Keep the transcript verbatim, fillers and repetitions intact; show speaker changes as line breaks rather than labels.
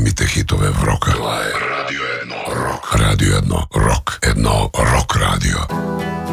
най-големите хитове в рока.
Това е Радио едно Рок.
Радио едно Рок. Едно рок радио.